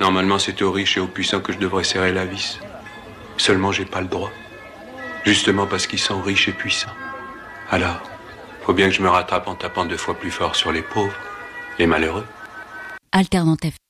Normalement, c'est aux riches et aux puissants que je devrais serrer la vis. Seulement, j'ai pas le droit. Justement parce qu'ils sont riches et puissants. Alors, faut bien que je me rattrape en tapant 2 fois plus fort sur les pauvres, les malheureux. Alternative